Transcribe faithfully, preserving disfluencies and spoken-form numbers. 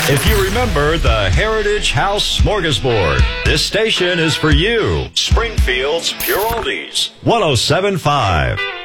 If you remember the Heritage House Smorgasbord, this station is for you. Springfield's Pure Oldies, one oh seven point five.